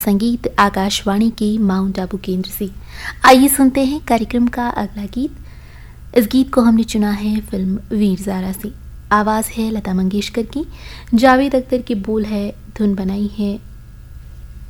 संगीत आकाशवाणी के माउंट आबू केंद्र से। आइए सुनते हैं कार्यक्रम का अगला गीत। इस गीत को हमने चुना है फिल्म वीर ज़ारा से। आवाज़ है लता मंगेशकर की, जावेद अख्तर के बोल है, धुन बनाई है